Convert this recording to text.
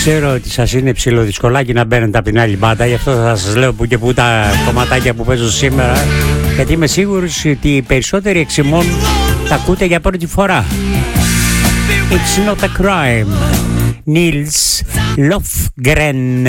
Ξέρω ότι σας είναι ψηλοδυσκολάκι να μπαίνετε από την άλλη μπάντα, γι' αυτό θα σας λέω που και που τα κομματάκια που παίζω σήμερα, γιατί είμαι σίγουρος ότι οι περισσότεροι εξ ημών τα ακούτε για πρώτη φορά. It's not a crime. Nils Lofgren.